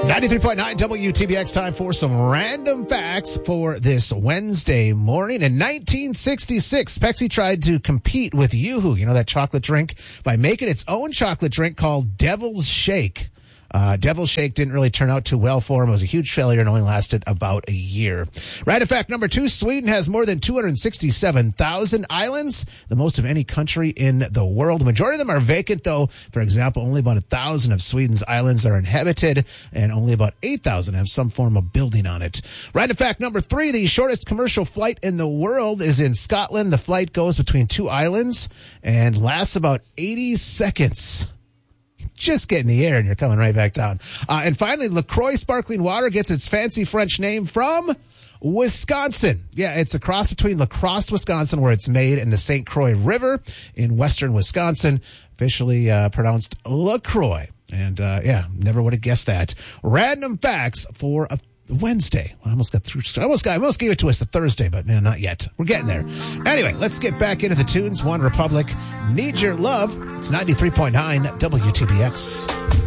93.9 WTBX, time for some random facts for this Wednesday morning. In 1966, Pepsi tried to compete with Yoo-Hoo, you know, that chocolate drink, by making its own chocolate drink called Devil's Shake. Devil's Shake didn't really turn out too well for him. It was a huge failure and only lasted about a year. Random fact number 2, Sweden has more than 267,000 islands, the most of any country in the world. The majority of them are vacant, though. For example, only about 1,000 of Sweden's islands are inhabited, and only about 8,000 have some form of building on it. Random fact number 3, the shortest commercial flight in the world is in Scotland. The flight goes between 2 islands and lasts about 80 seconds. Just get in the air and you're coming right back down. And finally, LaCroix sparkling water gets its fancy French name from Wisconsin. Yeah, it's a cross between La Crosse, Wisconsin, where it's made, and the St. Croix River in western Wisconsin, officially pronounced LaCroix. And never would have guessed that. Random facts for a Wednesday. I almost gave it to us the Thursday, but not yet. We're getting there. Anyway, let's get back into the tunes. One Republic, Need Your Love. It's 93.9 WTBX.